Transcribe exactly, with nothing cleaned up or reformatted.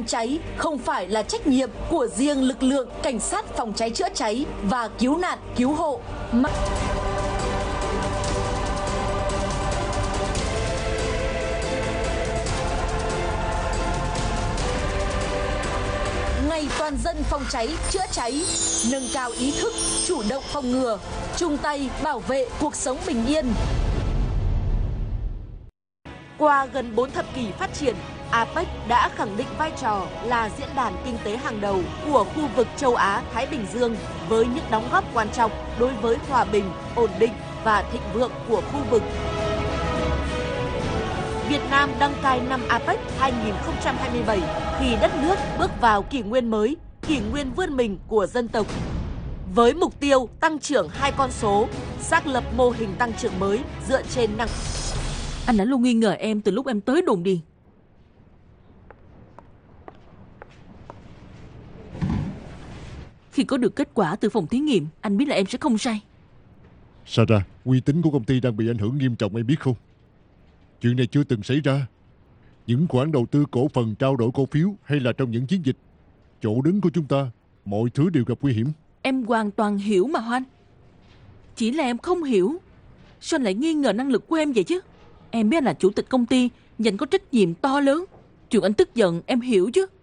Phòng cháy không phải là trách nhiệm của riêng lực lượng cảnh sát phòng cháy chữa cháy và cứu nạn cứu hộ mà ngày toàn dân phòng cháy chữa cháy, nâng cao ý thức, chủ động phòng ngừa, chung tay bảo vệ cuộc sống bình yên. Qua gần bốn thập kỷ phát triển, a pếch đã khẳng định vai trò là diễn đàn kinh tế hàng đầu của khu vực châu Á-Thái Bình Dương với những đóng góp quan trọng đối với hòa bình, ổn định và thịnh vượng của khu vực. Việt Nam đăng cai năm a pếch hai nghìn không trăm hai mươi bảy khi đất nước bước vào kỷ nguyên mới, kỷ nguyên vươn mình của dân tộc. Với mục tiêu tăng trưởng hai con số, xác lập mô hình tăng trưởng mới dựa trên năng. Anh đã luôn nghi ngờ em từ lúc em tới đồn điền. Khi có được kết quả từ phòng thí nghiệm, anh biết là em sẽ không sai. Sarah, uy tín của công ty đang bị ảnh hưởng nghiêm trọng, em biết không? Chuyện này chưa từng xảy ra. Những khoản đầu tư cổ phần, trao đổi cổ phiếu hay là trong những chiến dịch, chỗ đứng của chúng ta, mọi thứ đều gặp nguy hiểm. Em hoàn toàn hiểu mà Hoan. Chỉ là em không hiểu sao anh lại nghi ngờ năng lực của em vậy chứ. Em biết anh là chủ tịch công ty, và anh có trách nhiệm to lớn. Chuyện anh tức giận em hiểu chứ.